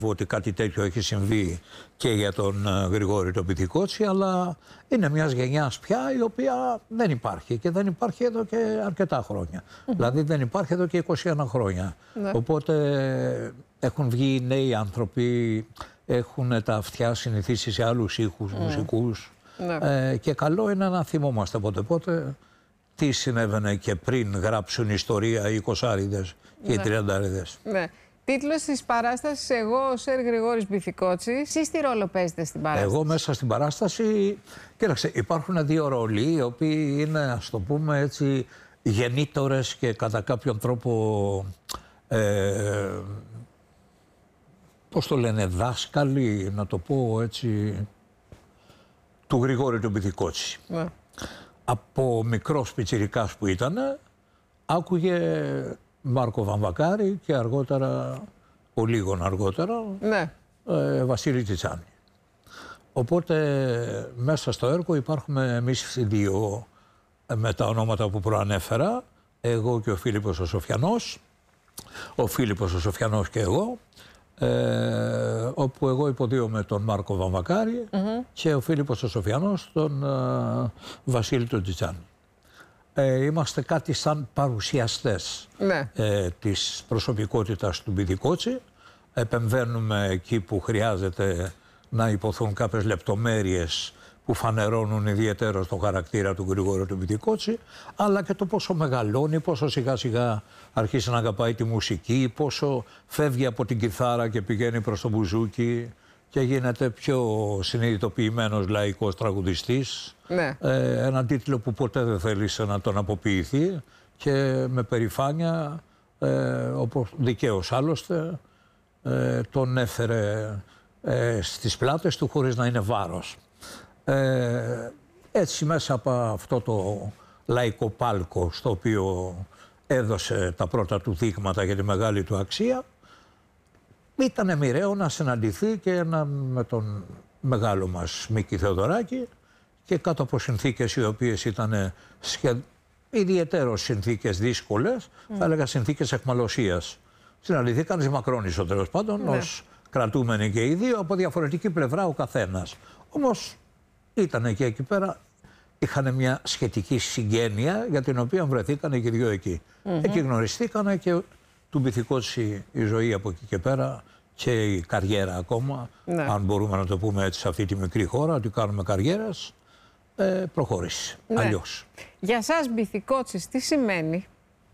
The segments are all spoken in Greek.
ότι κάτι τέτοιο έχει συμβεί και για τον Γρηγόρη τον Πυθικότσι, αλλά είναι μιας γενιάς πια η οποία δεν υπάρχει και δεν υπάρχει εδώ και αρκετά χρόνια. Δηλαδή δεν υπάρχει εδώ και 21 χρόνια. Οπότε έχουν βγει νέοι άνθρωποι, έχουν τα αυτιά συνηθίσει σε άλλους ήχους, μουσικούς και καλό είναι να θυμόμαστε πότε τι συνέβαινε και πριν γράψουν ιστορία οι 20άριδες και οι 30άριδες. Τίτλος της παράστασης «Εγώ, ο Σερ Γρηγόρης Πυθικότσης». Εσείς τι ρόλο παίζετε στην παράσταση? Εγώ μέσα στην παράσταση, κοίταξε, υπάρχουν δύο ρόλοι, οι οποίοι είναι, ας το πούμε έτσι, γεννήτορες και κατά κάποιον τρόπο, πώς το λένε, δάσκαλοι, να το πω έτσι, του Γρηγόρη του Πυθικότση. Από μικρός πιτσιρικάς που ήταν, άκουγε Μάρκο Βαμβακάρη και αργότερα, ο λίγων αργότερα, Βασίλη Τσιτσάνη. Οπότε μέσα στο έργο υπάρχουμε εμείς οι δύο με τα ονόματα που προανέφερα, εγώ και ο Φίλιππος ο Σοφιανός, ο Φίλιππος ο Σοφιανός και εγώ, όπου εγώ υποδίωμαι τον Μάρκο Βαμβακάρη και ο Φίλιππος ο Σοφιανός τον Βασίλη τον Τσιτσάνη. Είμαστε κάτι σαν παρουσιαστές της προσωπικότητας του Πυθικότση. Επεμβαίνουμε εκεί που χρειάζεται να υποθούν κάποιες λεπτομέρειες που φανερώνουν ιδιαίτερα το χαρακτήρα του Γρηγόρη του Πυθικότση, αλλά και το πόσο μεγαλώνει, πόσο σιγά σιγά αρχίσει να αγαπάει τη μουσική, πόσο φεύγει από την κιθάρα και πηγαίνει προς το μπουζούκι και γίνεται πιο συνειδητοποιημένος λαϊκός τραγουδιστής. Έναν τίτλο που ποτέ δεν θέλησε να τον αποποιηθεί και με περηφάνεια, όπως δικαίως άλλωστε, τον έφερε στις πλάτες του χωρίς να είναι βάρος. Έτσι μέσα από αυτό το λαϊκό πάλκο στο οποίο έδωσε τα πρώτα του δείγματα για τη μεγάλη του αξία, ήταν μοιραίο να συναντηθεί και με τον μεγάλο μας Μίκη Θεοδωράκη και κάτω από συνθήκες οι οποίες ήταν ιδιαιτέρως συνθήκες δύσκολες, θα έλεγα συνθήκες εχμαλωσίας. Συναντηθήκαν στη Μακρόνισσο τέλος πάντων, ως κρατούμενοι και οι δύο, από διαφορετική πλευρά ο καθένας. Όμως ήταν και εκεί πέρα, είχαν μια σχετική συγγένεια για την οποία βρεθήκαν και οι δύο εκεί. Εκεί γνωριστήκανε και του Πυθικότση η ζωή από εκεί και πέρα και η καριέρα ακόμα, αν μπορούμε να το πούμε έτσι σε αυτή τη μικρή χώρα, ότι κάνουμε καριέρας, προχώρησε. Αλλιώς. Για σας Πυθικότσης τι σημαίνει?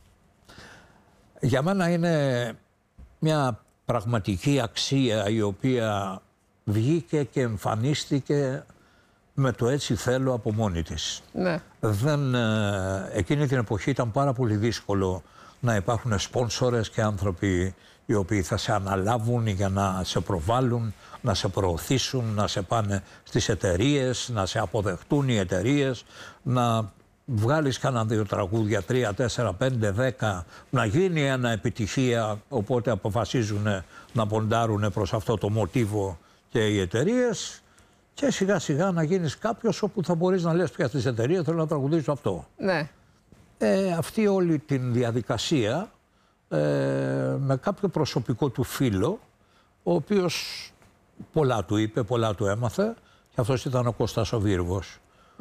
Για μένα είναι μια πραγματική αξία η οποία βγήκε και εμφανίστηκε με το έτσι θέλω από μόνη της. Εκείνη την εποχή ήταν πάρα πολύ δύσκολο να υπάρχουν σπόνσορες και άνθρωποι οι οποίοι θα σε αναλάβουν για να σε προβάλλουν, να σε προωθήσουν, να σε πάνε στις εταιρείες, να σε αποδεχτούν οι εταιρείες, να βγάλεις κάνα δύο τραγούδια, 3, 4, 5, 10, να γίνει ένα επιτυχία, οπότε αποφασίζουν να ποντάρουν προς αυτό το μοτίβο και οι εταιρείες και σιγά σιγά να γίνεις κάποιος όπου θα μπορείς να λες πια στις εταιρείες θέλω να τραγουδήσω αυτό. Αυτή όλη την διαδικασία με κάποιο προσωπικό του φίλο, ο οποίος πολλά του είπε, πολλά του έμαθε, και αυτός ήταν ο Κώστας ο Βίρβος,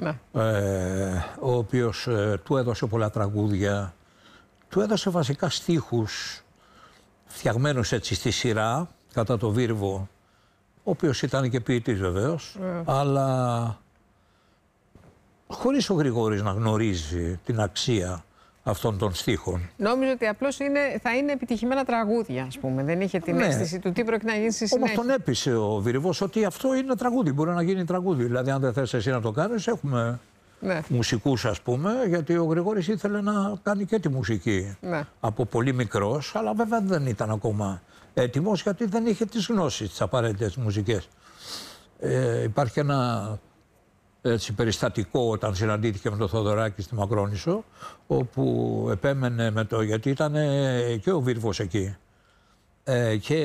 ο οποίος του έδωσε πολλά τραγούδια, του έδωσε βασικά στίχους φτιαγμένους έτσι στη σειρά κατά το Βίρβο, ο οποίος ήταν και ποιητής βεβαίως, αλλά χωρίς ο Γρηγόρης να γνωρίζει την αξία αυτών των στίχων. Νόμιζα ότι απλώς θα είναι επιτυχημένα τραγούδια, ας πούμε. Δεν είχε την αίσθηση του τι πρόκειται να γίνει στη συνέχεια. Όμως τον έπεισε ο Βίρβος ότι αυτό είναι τραγούδι, μπορεί να γίνει τραγούδι. Δηλαδή αν δεν θες εσύ να το κάνεις, έχουμε μουσικούς ας πούμε, γιατί ο Γρηγόρης ήθελε να κάνει και τη μουσική από πολύ μικρός, αλλά βέβαια δεν ήταν ακόμα έτοιμος γιατί δεν είχε τις γνώσεις, τις απαραίτητες μουσικές. Υπάρχει ένα έτσι, περιστατικό όταν συναντήθηκε με τον Θοδωράκη στη Μακρόνισσο, όπου επέμενε με το, γιατί ήταν και ο Βίρβος εκεί και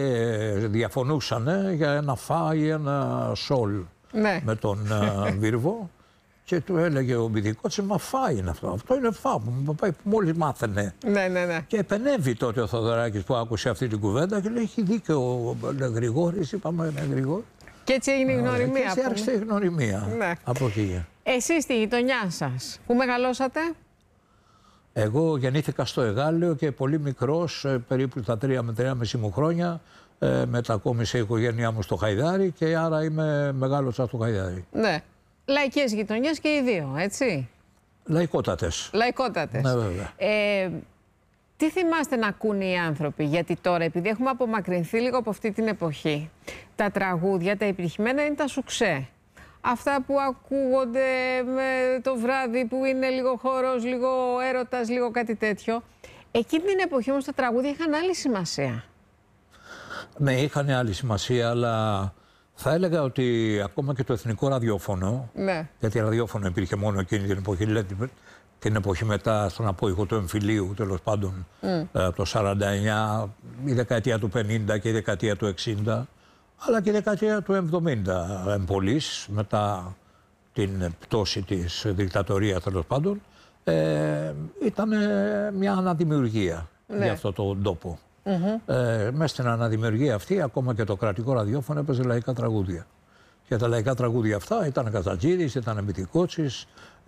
διαφωνούσαν για ένα φα ή ένα σολ με τον Βίρβο Και του έλεγε ο Μπηδικότσης, μα φά είναι αυτό. Αυτό είναι φά που μόλις μάθαινε. Ναι. Και επενέβη τότε ο Θοδωράκης που άκουσε αυτή την κουβέντα και λέει: έχει δίκιο ο Γρηγόρης, είπαμε Γρηγόρη. Και έτσι έγινε η γνωριμία. Και έτσι άρχισε η γνωριμία. Ναι. Από εκεί. Εσείς στη γειτονιά σας, πού μεγαλώσατε? Εγώ γεννήθηκα στο Εγάλεο και πολύ μικρός, περίπου τα 3 με 3,5 μου χρόνια, μετακόμισε η οικογένειά μου στο Χαϊδάρι και άρα είμαι μεγάλωσα στο Χαϊδάρι. Ναι. Λαϊκές γειτονιές και οι δύο, έτσι. Λαϊκότατες. Λαϊκότατες. Ναι, βέβαια. Τι θυμάστε να ακούνε οι άνθρωποι, γιατί τώρα, επειδή έχουμε απομακρυνθεί λίγο από αυτή την εποχή, τα τραγούδια, τα επιτυχημένα είναι τα σουξέ. Αυτά που ακούγονται το βράδυ, που είναι λίγο χορός, λίγο έρωτας, λίγο κάτι τέτοιο. Εκείνη την εποχή όμως τα τραγούδια είχαν άλλη σημασία. Ναι, είχαν άλλη σημασία, αλλά θα έλεγα ότι ακόμα και το εθνικό ραδιόφωνο, ναι. γιατί ραδιόφωνο υπήρχε μόνο εκείνη την εποχή, δηλαδή την εποχή μετά στον απόϊχο του εμφυλίου, τέλος πάντων, το 49, η δεκαετία του 50 και η δεκαετία του 60, αλλά και η δεκαετία του 70 εμπολής, μετά την πτώση της δικτατορίας, τέλος πάντων, ήταν μια αναδημιουργία για αυτό τον τόπο. Μέσα στην αναδημιουργία αυτή, ακόμα και το κρατικό ραδιόφωνο έπαιζε λαϊκά τραγούδια. Και τα λαϊκά τραγούδια αυτά ήταν Καζατζίδης, ήταν Μπηδικότσης,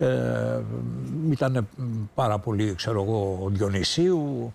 ήταν πάρα πολύ, ξέρω εγώ, Διονυσίου,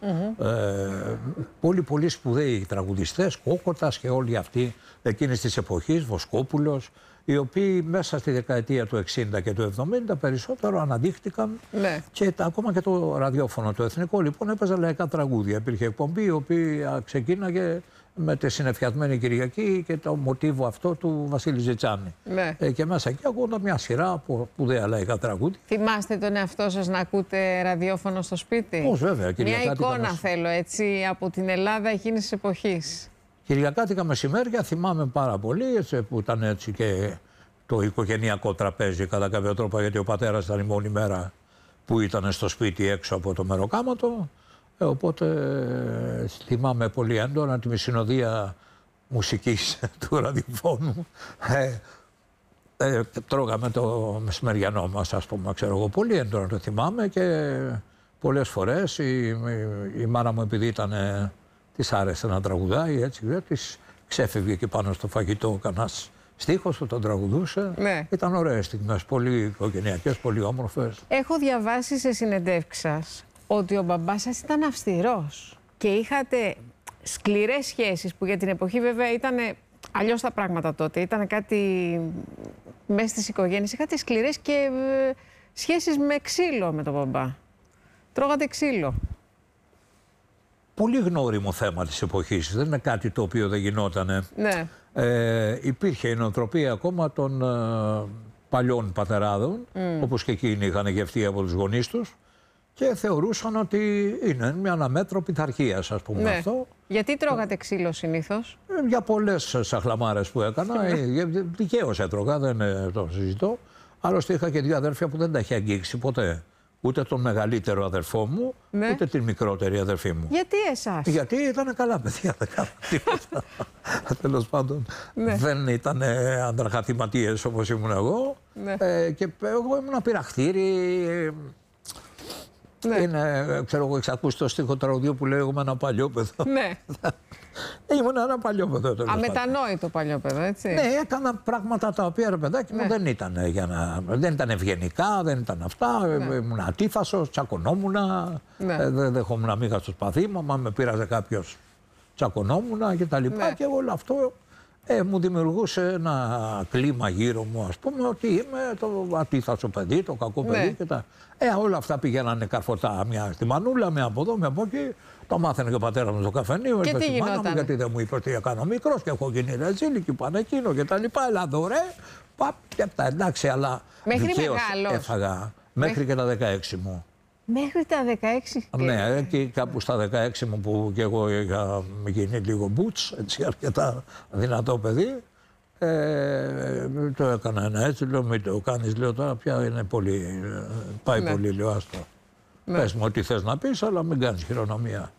πολύ σπουδαίοι τραγουδιστές, Κόκοτας και όλοι αυτοί εκείνης της εποχής, Βοσκόπουλος, οι οποίοι μέσα στη δεκαετία του 60 και του 70 περισσότερο αναδείχτηκαν. Ναι. Και ακόμα και το ραδιόφωνο το εθνικό λοιπόν έπαιζε λαϊκά τραγούδια. Υπήρχε εκπομπή η οποία ξεκίναγε με τη Συνεφιασμένη Κυριακή και το μοτίβο αυτό του Βασίλη Ζητσάνη. Ναι. Και μέσα εκεί ακούγονταν μια σειρά από σπουδαία λαϊκά τραγούδια. Θυμάστε τον εαυτό σας να ακούτε ραδιόφωνο στο σπίτι? Πώς, βέβαια. Μια εικόνα θέλω έτσι από την Ελλάδα εκείνης της εποχής. Κυριακάτικα μεσημέρια θυμάμαι πάρα πολύ, έτσι, που ήταν έτσι και το οικογενειακό τραπέζι κατά κάποιο τρόπο, γιατί ο πατέρας ήταν η μόνη μέρα που ήταν στο σπίτι έξω από το μεροκάματο. Οπότε θυμάμαι πολύ έντονα τη συνοδεία μουσικής του ραδιοφώνου. Τρώγαμε το μεσημεριανό μας, ας πούμε, ξέρω εγώ, πολύ έντονα το θυμάμαι και πολλές φορές η μάνα μου, επειδή της άρεσε να τραγουδάει, έτσι, της ξέφευγε και πάνω στο φαγητό κανένας στίχος που τον τραγουδούσε. Ναι. Ήταν ωραίες στιγμές, πολύ οικογενειακές, πολύ όμορφες. Έχω διαβάσει σε συνεντεύξεις σας ότι ο μπαμπάς σας ήταν αυστηρός και είχατε σκληρές σχέσεις, που για την εποχή βέβαια ήταν αλλιώς τα πράγματα τότε. Ήταν κάτι μέσα στις οικογένειες. Είχατε σκληρές και σχέσεις με ξύλο με τον μπαμπά. Τρώγατε ξύλο. Πολύ γνώριμο θέμα της εποχής. Δεν είναι κάτι το οποίο δεν γινότανε. Ναι. Υπήρχε η νοοτροπία ακόμα των παλιών πατεράδων, όπως και εκείνοι είχαν γευτεί από τους γονείς τους, και θεωρούσαν ότι είναι μια αναμέτρο πειθαρχίας, ας πούμε, αυτό. Γιατί τρώγατε ξύλο συνήθως? Για πολλές σαχλαμάρες που έκανα. Δικαίως έτρωγα, δεν το συζητώ. Άλλωστε είχα και δύο αδέρφια που δεν τα είχε αγγίξει ποτέ. Ούτε τον μεγαλύτερο αδερφό μου, ούτε την μικρότερη αδερφή μου. Γιατί εσάς? Γιατί ήταν καλά παιδιά, δεν κάνανε τίποτα. Τέλος πάντων, δεν ήταν ανδραχαθηματίες όπως ήμουν εγώ. Και εγώ ήμουν πειραχτήρι. Είναι, ξέρω εγώ, εξακούσει το στίχο τραγουδιού που λέει εγώ με ένα παλιό παιδό. Ναι. Ήμουν ένα παλιό παιδό. Αμετανόητο παλιό παιδό, έτσι. Ναι, έκανα πράγματα τα οποία, ρε παιδάκι μου, δεν ήταν δεν ήταν ευγενικά, δεν ήταν αυτά. Ήμουν ατίθασος, τσακωνόμουν. Δεν δεχόμουν μίγα στο σπαθί μου. Αν με πήραζε κάποιος, τσακωνόμουν και τα λοιπά. Και όλο αυτό μου δημιουργούσε ένα κλίμα γύρω μου, ας πούμε, ότι είμαι το ατίθασο παιδί, το κακό παιδί και τα... όλα αυτά πηγαίνανε καρφωτά, μια στη μανούλα, μια από εδώ, μια από εκεί. Το μάθαινε και ο πατέρας μου στο καφενείο, και τι μάνα μου, γιατί δεν μου είπε ότι έκανα μικρός και έχω γίνει ρεζίλη και πάνω εκείνο και τα λοιπά. Έλα δωρε, παπ και αυτά, εντάξει, αλλά δικαίως έφαγα μέχρι και τα 16 μου. Μέχρι τα 16. Ναι, και κάπου στα 16 μου που και εγώ είχα γίνει λίγο μπούτς, έτσι, αρκετά δυνατό παιδί, το έκανα ένα έτσι, λέω μην το κάνεις, λέω τώρα πια είναι πολύ, πάει πολύ, λέω άστο. Πες μου ό,τι θες να πεις, αλλά μην κάνεις χειρονομία.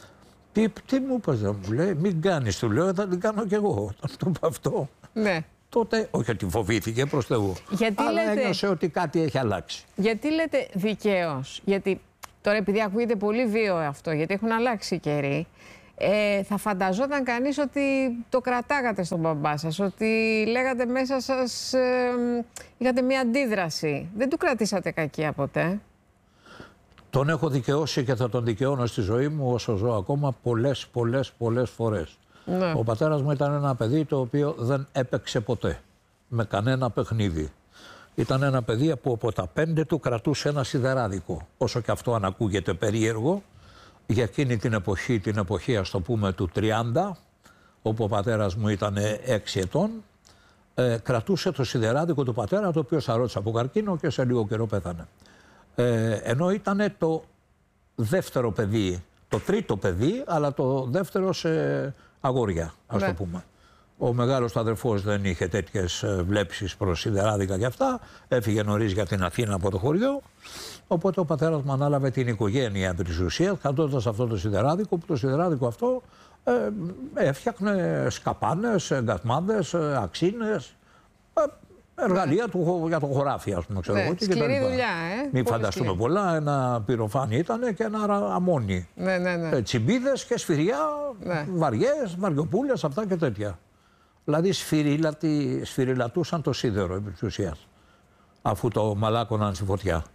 Τι μου είπες, μου λέει, μην κάνεις, του λέω, θα την κάνω κι εγώ, όταν το είπα αυτό. Ναι. τότε, όχι ότι φοβήθηκε προς Θεού, Γιατί αλλά λέτε, ένιωσε ότι κάτι έχει αλλάξει. γιατί λέτε δικαίως? Γιατί τώρα, επειδή ακούγεται πολύ βίαιο αυτό, γιατί έχουν αλλάξει οι καιροί, θα φανταζόταν κανείς ότι το κρατάγατε στον μπαμπά σας, ότι λέγατε μέσα σας, είχατε μια αντίδραση. Δεν του κρατήσατε κακία ποτέ? Τον έχω δικαιώσει και θα τον δικαιώνω στη ζωή μου όσο ζω ακόμα πολλές φορές. Ναι. Ο πατέρας μου ήταν ένα παιδί το οποίο δεν έπαιξε ποτέ με κανένα παιχνίδι. Ήταν ένα παιδί που από τα 5 του κρατούσε ένα σιδεράδικο. Όσο και αυτό αν ακούγεται περίεργο, για εκείνη την εποχή ας το πούμε του 30, όπου ο πατέρας μου ήταν 6 ετών, κρατούσε το σιδεράδικο του πατέρα, το οποίο σαρώτησε από καρκίνο και σε λίγο καιρό πέθανε. Ενώ ήταν το δεύτερο παιδί, το τρίτο παιδί, αλλά το δεύτερο σε αγόρια, ας το πούμε. Ο μεγάλος αδερφός δεν είχε τέτοιες βλέψεις προς σιδεράδικα και αυτά. Έφυγε νωρίς για την Αθήνα από το χωριό. Οπότε ο πατέρας μου ανάλαβε την οικογένεια επί της ουσίας, κρατώντας αυτό το σιδεράδικο, που το σιδεράδικο αυτό έφτιαχνε σκαπάνες, εγκατμάδες, αξίνες, εργαλεία για το χωράφι, ας πούμε. Ξέρω, ναι, σκληρή δουλειά, Μην φανταστούμε σκληρή. Πολλά. Ένα πυροφάνι ήταν και ένα αμμόνι. Ναι. Τσιμπίδες και σφυριά, βαριές, βαριοπούλες, αυτά και τέτοια. Δηλαδή σφυριλατούσαν το σίδερο επί της ουσίας, αφού το μαλάκωναν στη φωτιά.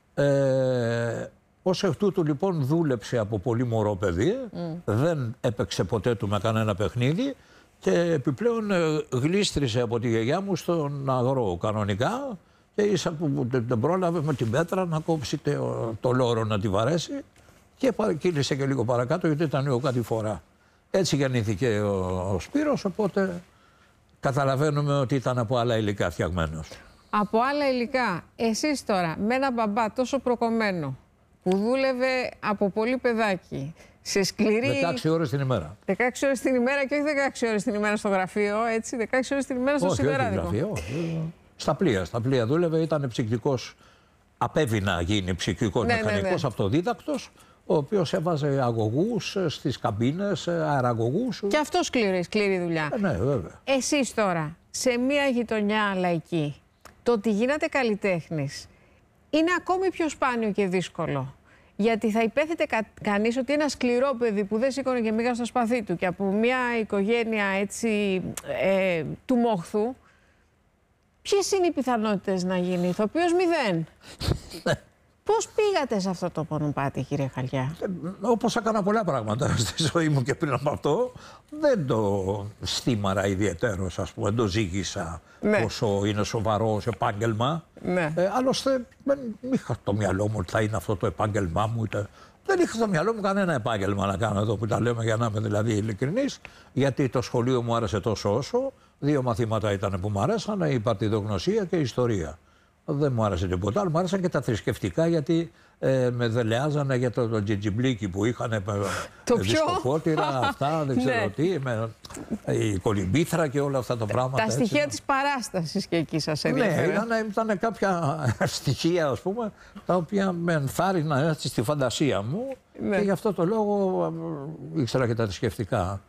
Ως εκ τούτου λοιπόν δούλεψε από πολύ μωρό παιδί, δεν έπαιξε ποτέ του με κανένα παιχνίδι και επιπλέον γλίστρισε από τη γιαγιά μου στον αγρό κανονικά και ίσα που δεν πρόλαβε με την πέτρα να κόψει το λόρο να τη βαρέσει και κύλησε και λίγο παρακάτω γιατί ήταν λίγο κάτι φορά. Έτσι γεννήθηκε ο Σπύρος, οπότε καταλαβαίνουμε ότι ήταν από άλλα υλικά φτιαγμένος. Από άλλα υλικά. Εσείς τώρα με ένα μπαμπά τόσο προκομμένο που δούλευε από πολύ παιδάκι σε σκληρή... 16 ώρες την ημέρα. 16 ώρες την ημέρα και όχι 16 ώρες την ημέρα στο γραφείο, έτσι, 16 ώρες την ημέρα στο σιδεράδικο. Όχι, γραφείο. Στα πλοία δούλευε, ήταν ψυκτικός, απέβη να γίνει ψυκτικός μηχανικός, αυτοδίδακτος, ο οποίος έβαζε αγωγούς στις καμπίνες, αεραγωγούς. Και αυτό σκληρή δουλειά. Ναι, βέβαια. Εσείς τώρα, σε μια γειτονιά λαϊκή, το ότι γίνατε καλλιτέχνης είναι ακόμη πιο σπάνιο και δύσκολο. Γιατί θα υπέθετε κανείς ότι ένα σκληρό παιδί που δεν σήκωνε και μίγα στο σπαθί του και από μια οικογένεια έτσι του μόχθου, ποιες είναι οι πιθανότητες να γίνει ηθοποιός? 0. Πώς πήγατε σε αυτό το πονοπάτι, κύριε Χαλιά? Όπως έκανα πολλά πράγματα στη ζωή μου και πριν από αυτό, δεν το στήμαρα ιδιαιτέρως, ας πούμε, δεν το ζήγησα όσο είναι σοβαρό επάγγελμα. Άλλωστε, δεν είχα στο μυαλό μου ότι θα είναι αυτό το επάγγελμά μου. Δεν είχα στο μυαλό μου κανένα επάγγελμα να κάνω εδώ που τα λέμε, για να είμαι δηλαδή ειλικρινής, γιατί το σχολείο μου άρεσε τόσο όσο. 2 μαθήματα ήταν που μου άρεσαν, η παρτιδογνωσία και η ιστορία. Δεν μου άρεσε τίποτα άλλο. Μου άρεσαν και τα θρησκευτικά, γιατί με δελεάζανε για το τζιτζιμπλίκι που είχαν δισκοφώτηρα, αυτά, δεν ξέρω τι, με η κολυμπήθρα και όλα αυτά τα πράγματα. Τα στοιχεία της παράστασης και εκεί σας ενδιαφέρουν. Ναι, ήταν κάποια στοιχεία, ας πούμε, τα οποία με ενθάρρυναν έτσι στη φαντασία μου και γι' αυτό το λόγο ήξερα και τα θρησκευτικά.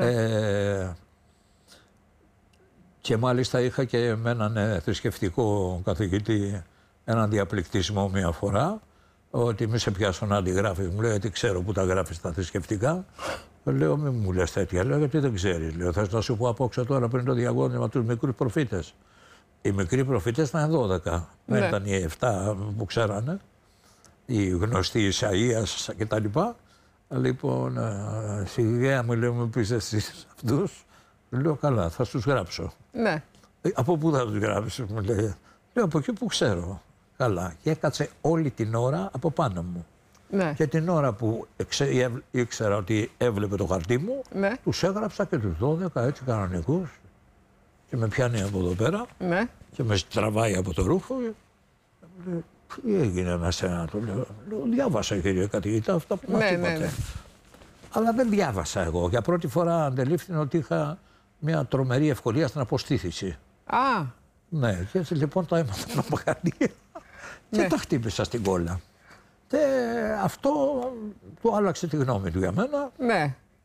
Και μάλιστα είχα και με έναν θρησκευτικό καθηγητή έναν διαπληκτισμό μια φορά, ότι μη σε πιάσω να αντιγράφεις. Μου λέει, ότι ξέρω που τα γράφεις τα θρησκευτικά. Λέω, μην μου λες τέτοια. Λέω, γιατί δεν ξέρεις. Λέω, θες να σου πω απόξω τώρα πριν το διαγώνισμα τους μικρούς προφήτες. Οι μικροί προφήτες ήταν 12. Δεν ήταν οι 7 που ξέρανε. Οι γνωστοί Ισαΐας κτλ. Λοιπόν, σιγά μου λέει, μου πεις εσείς αυτούς. Λέω, καλά, θα τους γράψω. Ναι. Από πού θα τους γράψεις, μου λέει. Λέω, από εκεί που ξέρω. Καλά. Και έκατσε όλη την ώρα από πάνω μου. Ναι. Και την ώρα που ήξερα ότι έβλεπε το χαρτί μου, τους έγραψα και τους 12 έτσι κανονικούς. Και με πιάνει από εδώ πέρα και με τραβάει από το ρούχο. Λέει, τι έγινε με σένα, το λέω. Διάβασα, κύριε καθηγητά, αυτά που μας είπατε. Αλλά δεν διάβασα εγώ. Για πρώτη φορά αντελήφθηνα ότι είχα μια τρομερή ευκολία στην αποστήθηση. Ναι, και έτσι λοιπόν τα έμαθα από Παγανία και τα χτύπησα στην κόλλα. Και αυτό του άλλαξε τη γνώμη του για μένα. Ναι.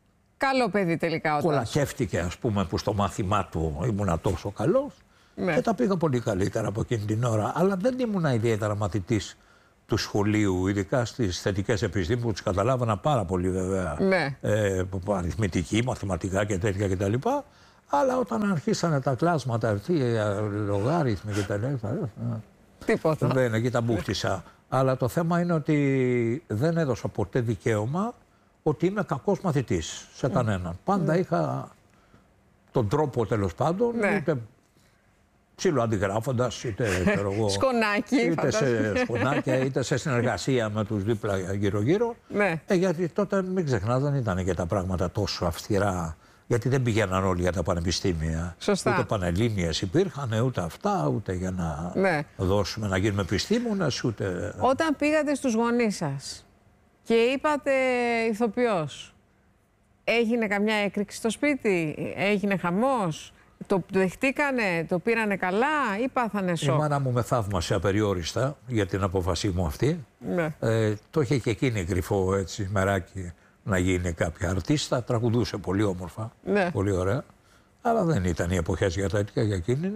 Καλό παιδί τελικά ο Τάσος. Κολακεύτηκε, ας πούμε, που στο μάθημά του ήμουνα τόσο καλός. Ναι. Και τα πήγα πολύ καλύτερα από εκείνη την ώρα. Αλλά δεν ήμουνα ιδιαίτερα μαθητής του σχολείου, ειδικά στις θετικές επιστήμες που τις καταλάβανα πάρα πολύ βέβαια. Ναι. Αριθμητική, μαθηματικά και τέτοια κτλ. Αλλά όταν αρχίσανε τα κλάσματα, λογάριθμοι κτλ. Τίποτα. Δεν, εκεί τα μπούχτισα. Αλλά το θέμα είναι ότι δεν έδωσα ποτέ δικαίωμα ότι είμαι κακός μαθητής σε κανέναν. Πάντα είχα τον τρόπο, τέλος πάντων, Ναι. είτε ψήλο αντιγράφοντας, είτε σκονάκι, είτε σε σκονάκια, είτε σε συνεργασία με τους δίπλα γύρω-γύρω. Ναι. Γιατί τότε, μην ξεχνάς, δεν ήταν και τα πράγματα τόσο αυστηρά. Γιατί δεν πηγαίναν όλοι για τα πανεπιστήμια. Σωστά. Ούτε πανελλήνιες υπήρχαν, ούτε αυτά, ούτε για να δώσουμε να γίνουμε επιστήμονες, ούτε... Όταν πήγατε στους γονείς σας και είπατε ηθοποιός, έγινε καμιά έκρηξη στο σπίτι, έγινε χαμός, το δεχτήκανε, το πήρανε καλά ή πάθανε σοκ? Η μάνα μου με θαύμασε απεριόριστα για την απόφασή μου αυτή. Ναι. Το είχε και εκείνη κρυφό έτσι μεράκι να γίνει κάποια αρτίστα. Τραγουδούσε πολύ όμορφα, Ναι. πολύ ωραία. Αλλά δεν ήταν οι εποχές για τέτοια, για εκείνη.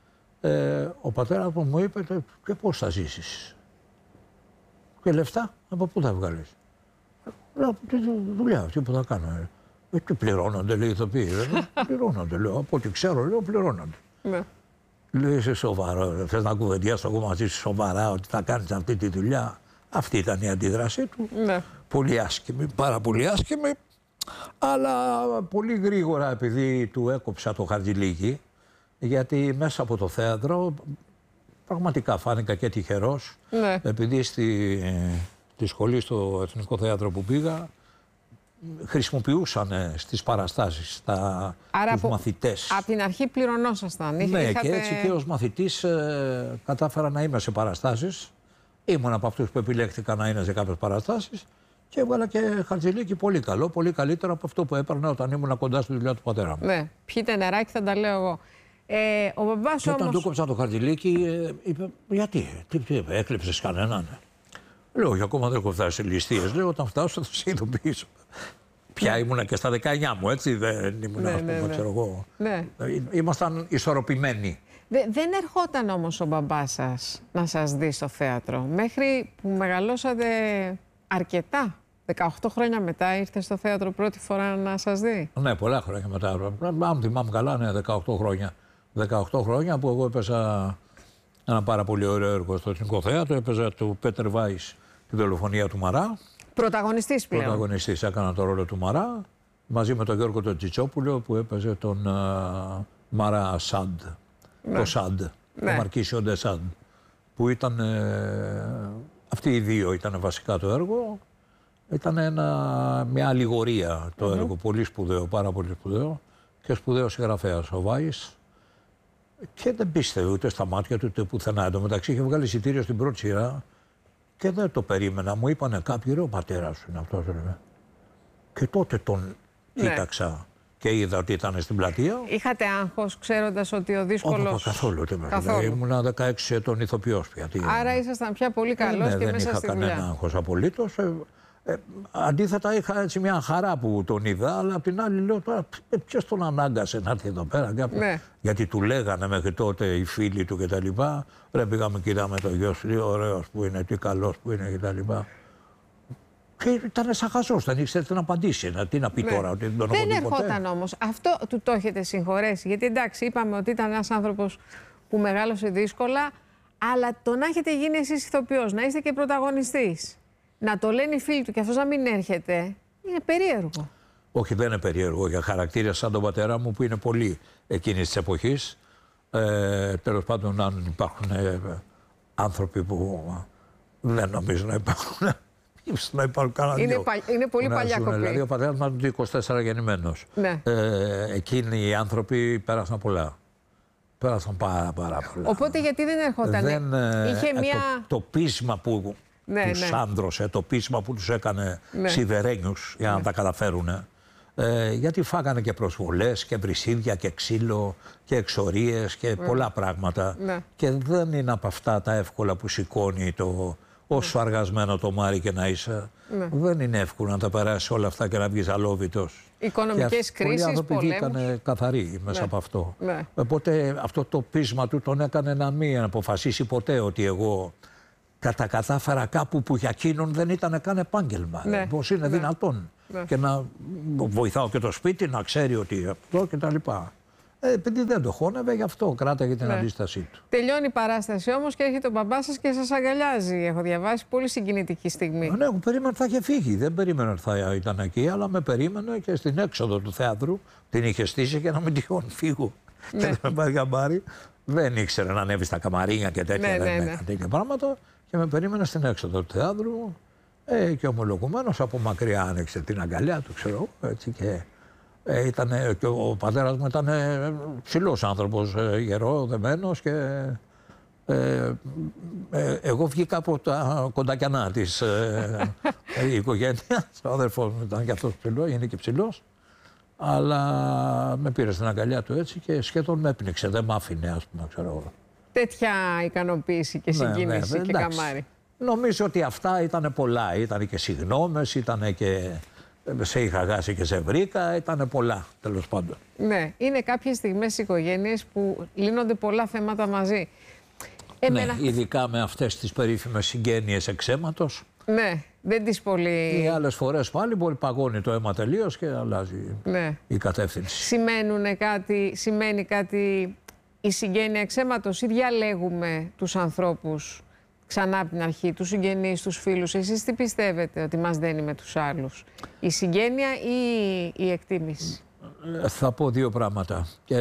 Ο πατέρας μου είπε και πώς θα ζήσεις. Και λεφτά από πού θα βγάλεις? Λέω, τι δουλειά αυτή που θα κάνω. Τι πληρώνονται, λέει, οι ηθοποιοί. Πληρώνονται, λέω. Από ό,τι ξέρω, λέω, πληρώνονται. Ναι. Λέει, είσαι σοβαρό. Θες να κουβεντιάσω εγώ μαζί σου σοβαρά ότι θα κάνεις αυτή τη δουλειά? Αυτή ήταν η αντίδρασή του. Ναι. Πολύ άσχημη, πάρα πολύ άσχημη. Αλλά πολύ γρήγορα, επειδή του έκοψα το χαρτζηλίκι, γιατί μέσα από το θέατρο πραγματικά φάνηκα και τυχερός. Ναι. Επειδή στη σχολή, στο Εθνικό Θέατρο που πήγα, χρησιμοποιούσαν στις παραστάσεις τους μαθητές. Από την αρχή πληρωνόσασταν. Ναι, και έτσι και ως μαθητής κατάφερα να είμαι σε παραστάσεις. Ήμουν από αυτούς που επιλέχθηκαν να είναι σε κάποιες παραστάσεις και έβγαλα και χαρτζηλίκι πολύ καλό, πολύ καλύτερο από αυτό που έπαιρνα όταν ήμουν κοντά στη δουλειά του πατέρα μου. Ναι, πιείτε νεράκι, θα τα λέω εγώ. Ο μπαμπάς και όμως... όταν του κόψα το χαρτζηλίκι, είπε, γιατί, τι έκλεψες κανέναν? Λέω, για ακόμα δεν έχω φτάσει σε ληστείες. Λέω, όταν φτάσω θα σε ειδοποιήσω. Πια ήμουνα και στα 19 μου, έτσι, δεν ήμουν, ας πούμε, ξέρω εγώ. Ναι. Ήμασταν ισορροπημένοι. Δεν ερχόταν όμως ο μπαμπάς σας να σας δει στο θέατρο, μέχρι που μεγαλώσατε αρκετά. 18 χρόνια μετά ήρθε στο θέατρο πρώτη φορά να σας δει. Ναι, πολλά χρόνια μετά. Αν θυμάμαι καλά, ναι, 18 χρόνια. 18 χρόνια που εγώ έπαιζα ένα πάρα πολύ ωραίο έργο στο Εθνικό Θέατρο. Έπαιζα του Πέτερ Βάις, τη δολοφονία του Μαρά. Πρωταγωνιστής πλέον. Πρωταγωνιστής, έκανα το ρόλο του Μαρά. Μαζί με τον Γιώργο τον Τσιτσόπουλο που έπαιζε τον Μαρά Σαντ. Ναι. Το Σαντ. Ναι. Το Μαρκίσιο Ντε Σαντ. Που ήταν. Αυτοί οι δύο ήταν βασικά το έργο. Ήταν μια αλληγορία το έργο. Πολύ σπουδαίο, πάρα πολύ σπουδαίο. Και σπουδαίος συγγραφέας ο Βάις. Και δεν πίστευε ούτε στα μάτια του ούτε πουθενά. Εν τω μεταξύ είχε βγάλει εισιτήριο στην πρώτη σειρά και δεν το περίμενα. Μου είπανε κάποιοι, ρε, ο πατέρας σου είναι αυτός. Και τότε τον κοίταξα και είδα ότι ήταν στην πλατεία. Είχατε άγχος ξέροντας ότι ο δύσκολος... Όχι, καθόλου. Ήμουνα 16 ετών ηθοποιός πια. Άρα ήσασταν πια πολύ καλός και μέσα στη δουλειά. Δεν είχα κανένα άγχος απολύτως. Αντίθετα είχα έτσι μια χαρά που τον είδα, αλλά απ' την άλλη λέω τώρα ποιος τον ανάγκασε να έρθει εδώ πέρα. Ναι. Γιατί του λέγανε μέχρι τότε οι φίλοι του κτλ. Ρε, πήγαμε και είδαμε το γιο σου, τι ωραίος που είναι, τι καλός που είναι κτλ. Και ήταν σαν χαζός, δεν ήξερε τι να απαντήσει. Τι να πει τώρα, ότι δεν τον Δεν ερχόταν όμως. Αυτό του το έχετε συγχωρέσει. Γιατί εντάξει, είπαμε ότι ήταν ένας άνθρωπος που μεγάλωσε δύσκολα, αλλά το να έχετε γίνει εσείς ηθοποιός, να είστε και πρωταγωνιστής, να το λένε οι φίλοι του και αυτός να μην έρχεται, είναι περίεργο. Όχι, δεν είναι περίεργο. Για χαρακτήρα σαν τον πατέρα μου που είναι πολύ εκείνης της εποχής. Τέλος πάντων, αν υπάρχουν άνθρωποι που δεν νομίζω να υπάρχουν. Να υπάρχουν κανένα είναι πολύ παλιά κοπή. Δηλαδή, ο πατέρας μου ήταν 24 γεννημένος. Ναι. Εκείνοι οι άνθρωποι πέρασαν πολλά. Πέρασαν πάρα πολλά. Οπότε γιατί δεν έρχονταν? Είχε το πείσμα που τους άντρωσε, το πείσμα που τους έκανε σιδερένιους για να τα καταφέρουν. Γιατί φάγανε και προσβολές και βρυσίδια και ξύλο και εξορίες και πολλά πράγματα. Και δεν είναι από αυτά τα εύκολα που σηκώνει όσο αργασμένο το μάρι και να είσαι, δεν είναι εύκολο να τα περάσει όλα αυτά και να βγεις αλόβητος. Οικονομικές κρίσεις, πολλοί άνθρωποι πολέμους. βγήκαν καθαροί μέσα από αυτό. Οπότε αυτό το πείσμα του τον έκανε να μην αποφασίσει ποτέ ότι εγώ κατάφερα κάπου που για εκείνον δεν ήταν καν επάγγελμα. Πώς είναι δυνατόν. Και να βοηθάω και το σπίτι να ξέρει ότι αυτό και τα λοιπά. Επειδή δεν το χώνευε, γι' αυτό κράταγε την αντίστασή του. Τελειώνει η παράσταση όμως και έρχεται ο μπαμπάς σας και σας αγκαλιάζει. Έχω διαβάσει, πολύ συγκινητική στιγμή. Ναι, εγώ περίμενα ότι θα είχε φύγει. Δεν περίμενα ότι θα ήταν εκεί, αλλά με περίμενε και στην έξοδο του θέατρου την είχε στήσει και να μην τυχόν φύγω. Και να με πάρει γαμπάρι. Δεν ήξερε να ανέβει στα καμαρίνια και τέτοια, τέτοια πράγματα. Και με περίμενε στην έξοδο του θέατρου. Και ομολογουμένως από μακριά άνοιξε την αγκαλιά του, ξέρω έτσι και. Και ο πατέρας μου ήταν ψηλός άνθρωπος, γερό, δεμένος και εγώ βγήκα από τα κοντακιανά της οικογένειας. Ο αδερφός μου ήταν και αυτός ψηλός, είναι και ψηλός, αλλά με πήρε στην αγκαλιά του έτσι και σχεδόν με έπνιξε, δεν μ' άφηνε, ας πούμε, ξέρω εγώ. Τέτοια ικανοποίηση και συγκίνηση και καμάρι. Νομίζω ότι αυτά ήταν πολλά, ήταν και συγγνώμες, ήταν και... Σε είχα γάσει και σε βρήκα, ήταν πολλά, τέλος πάντων. Ναι, είναι κάποιες στιγμές στις οικογένειες που λύνονται πολλά θέματα μαζί. Ναι, ειδικά με αυτές τις περίφημες συγγένειες εξαίματος. Ναι, δεν τις πολύ... Οι άλλες φορές πάλι μπορεί παγώνει το αίμα τελείως και αλλάζει η κατεύθυνση. Σημαίνει κάτι η συγγένεια εξαίματος ή διαλέγουμε τους ανθρώπους ξανά από την αρχή, τους συγγενείς, τους φίλους? Εσείς τι πιστεύετε ότι μας δένει με τους άλλους, η συγγένεια ή η εκτίμηση? Θα πω δύο πράγματα. Και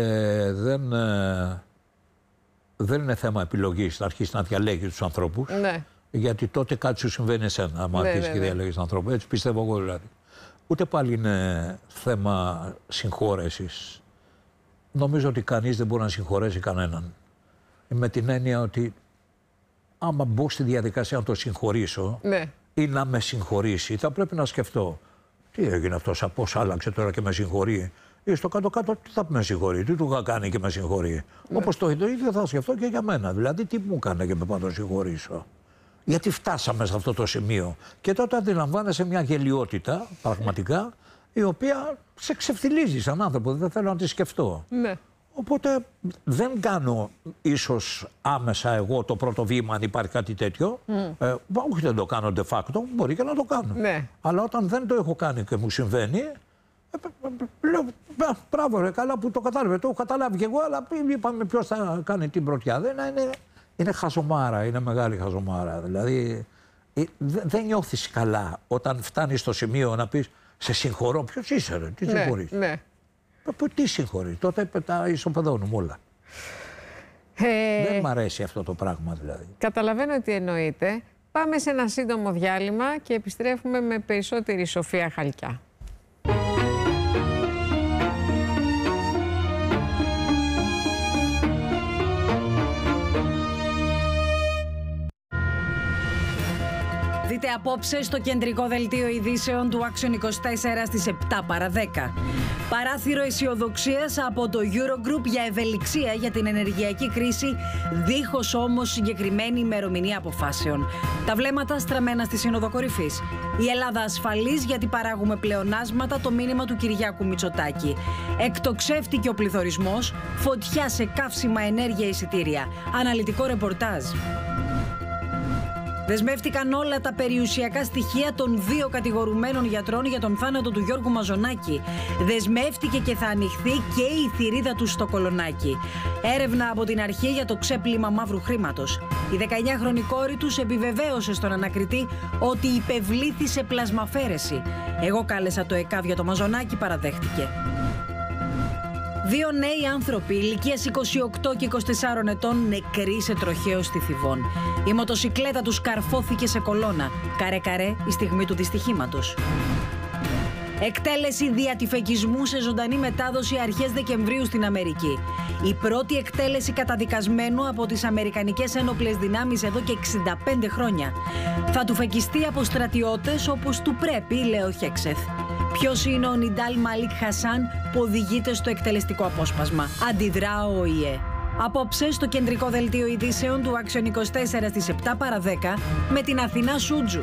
δεν είναι θέμα επιλογής να αρχίσει να διαλέγει τους ανθρώπους. Ναι. Γιατί τότε κάτι σου συμβαίνει εσένα, άμα αρχίσει και διαλέγεις τον άνθρωπο. Έτσι πιστεύω εγώ δηλαδή. Ούτε πάλι είναι θέμα συγχώρεσης. Νομίζω ότι κανείς δεν μπορεί να συγχωρέσει κανέναν. Με την έννοια ότι άμα μπω στη διαδικασία να το συγχωρήσω ή να με συγχωρήσει, θα πρέπει να σκεφτώ τι έγινε αυτός, πώς άλλαξε τώρα και με συγχωρεί. Ή στο κάτω-κάτω τι θα με συγχωρεί, τι του είχα κάνει και με συγχωρεί. Όπως το ίδιο θα σκεφτώ και για μένα. Δηλαδή, τι μου έκανε και με πάω να το συγχωρήσω. Γιατί φτάσαμε σε αυτό το σημείο. Και τότε αντιλαμβάνεσαι μια γελιότητα, πραγματικά, η οποία σε ξεφτιλίζει σαν άνθρωπο. Δεν θέλω να τη σκεφτώ. Ναι. Οπότε δεν κάνω ίσως άμεσα εγώ το πρώτο βήμα αν υπάρχει κάτι τέτοιο. Όχι, δεν το κάνω de facto, μπορεί και να το κάνω. Ναι. Αλλά όταν δεν το έχω κάνει και μου συμβαίνει, λέω μπράβο ρε, καλά που το κατάλαβε. Το έχω καταλάβει και εγώ, αλλά είπαμε ποιος θα κάνει την πρωτιά. Είναι χαζομάρα, είναι μεγάλη χαζομάρα. Δηλαδή δεν νιώθεις καλά όταν φτάνεις στο σημείο να πεις σε συγχωρώ. Ποιος είσαι ρε, τι συγχωρείς? Ναι. Τι συγχωρεί, τότε τα ισοπεδώνουμε όλα. Δεν μ' αρέσει αυτό το πράγμα δηλαδή. Καταλαβαίνω τι εννοείτε. Πάμε σε ένα σύντομο διάλειμμα και επιστρέφουμε με περισσότερη Σοφία Χαλκιά. Δείτε απόψε στο κεντρικό δελτίο ειδήσεων του Action 24 στις 7 παρά 10. Παράθυρο αισιοδοξίας από το Eurogroup για ευελιξία για την ενεργειακή κρίση, δίχως όμως συγκεκριμένη ημερομηνία αποφάσεων. Τα βλέμματα στραμμένα στη Σύνοδο Κορυφής. Η Ελλάδα ασφαλής γιατί παράγουμε πλεονάσματα, το μήνυμα του Κυριάκου Μητσοτάκη. Εκτοξεύτηκε ο πληθωρισμός, φωτιά σε καύσιμα, ενέργεια, εισιτήρια. Αναλυτικό ρεπορτάζ. Δεσμεύτηκαν όλα τα περιουσιακά στοιχεία των δύο κατηγορουμένων γιατρών για τον θάνατο του Γιώργου Μαζονάκη. Δεσμεύτηκε και θα ανοιχθεί και η θηρίδα του στο Κολονάκι. Έρευνα από την αρχή για το ξέπλυμα μαύρου χρήματος. Η 19χρονη κόρη τους επιβεβαίωσε στον ανακριτή ότι υπευλήθη σε πλασμαφέρεση. Εγώ κάλεσα το ΕΚΑΒ για το Μαζονάκη, παραδέχτηκε. Δύο νέοι άνθρωποι ηλικίας 28 και 24 ετών νεκροί σε τροχαίο στη Θηβών. Η μοτοσικλέτα τους καρφώθηκε σε κολόνα. Καρέ-καρέ η στιγμή του δυστυχήματος. Εκτέλεση διατυφεκισμού σε ζωντανή μετάδοση αρχές Δεκεμβρίου στην Αμερική. Η πρώτη εκτέλεση καταδικασμένου από τις Αμερικανικές Ένοπλες Δυνάμεις εδώ και 65 χρόνια. Θα του φεκιστεί από στρατιώτες όπως του πρέπει, λέει ο Χέξεθ. Ποιος είναι ο Νιντάλ Μαλίκ Χασάν που οδηγείται στο εκτελεστικό απόσπασμα? Αντιδρά ο ΟΗΕ. Απόψε στο κεντρικό δελτίο ειδήσεων του Action 24 στις 7 παρα 10 με την Αθηνά Σούτζου.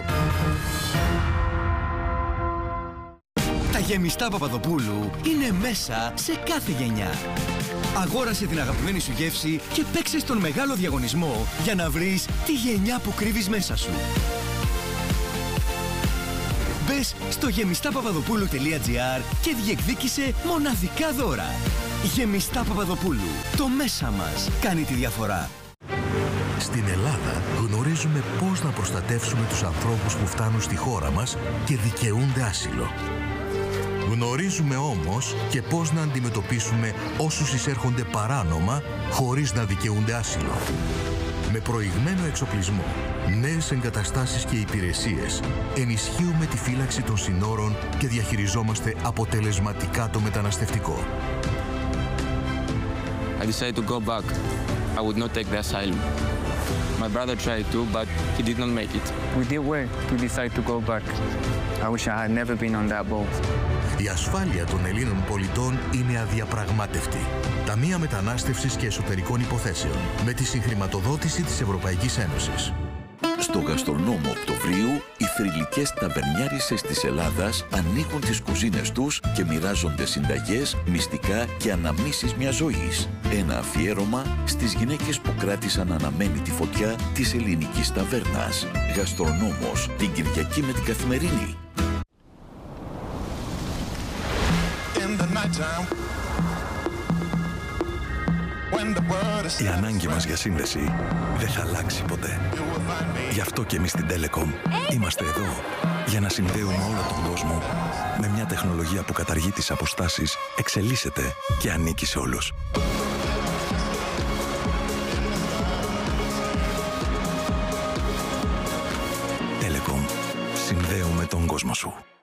Τα γεμιστά Παπαδοπούλου είναι μέσα σε κάθε γενιά. Αγόρασε την αγαπημένη σου γεύση και παίξε στον μεγάλο διαγωνισμό για να βρεις τη γενιά που κρύβεις μέσα σου. Μπες στο γεμιστάπαπαδοπούλου.gr και διεκδίκησε μοναδικά δώρα. Γεμιστά Παπαδοπούλου. Το μέσα μας κάνει τη διαφορά. Στην Ελλάδα γνωρίζουμε πώς να προστατεύσουμε τους ανθρώπους που φτάνουν στη χώρα μας και δικαιούνται άσυλο. Γνωρίζουμε όμως και πώς να αντιμετωπίσουμε όσους εισέρχονται παράνομα χωρίς να δικαιούνται άσυλο. Με προηγμένο εξοπλισμό, νέες εγκαταστάσεις και υπηρεσίες, ενισχύουμε τη φύλαξη των συνόρων και διαχειριζόμαστε αποτελεσματικά το μεταναστευτικό. I decided to go back. I would not take the asylum. My brother tried to, but he did not make it. We did well to decide to go back. I wish I had never been on that boat. Η ασφάλεια των Ελλήνων πολιτών είναι αδιαπραγμάτευτη. Ταμεία Μετανάστευσης και Εσωτερικών Υποθέσεων, με τη συγχρηματοδότηση της Ευρωπαϊκής Ένωσης. Στο γαστρονόμο Οκτωβρίου, οι θρυλικές ταβερνιάρισες της Ελλάδας ανοίγουν τις κουζίνες τους και μοιράζονται συνταγές, μυστικά και αναμνήσεις μιας ζωής. Ένα αφιέρωμα στις γυναίκες που κράτησαν αναμένη τη φωτιά της ελληνικής ταβέρνας. Γαστρονόμος, την Κυριακή με την Καθημερινή. Η ανάγκη μας για σύνδεση δεν θα αλλάξει ποτέ. Γι' αυτό και εμείς στην Telecom είμαστε εδώ για να συνδέουμε όλο τον κόσμο με μια τεχνολογία που καταργεί τις αποστάσεις, εξελίσσεται και ανήκει σε όλους. Telecom. Συνδέουμε τον κόσμο σου.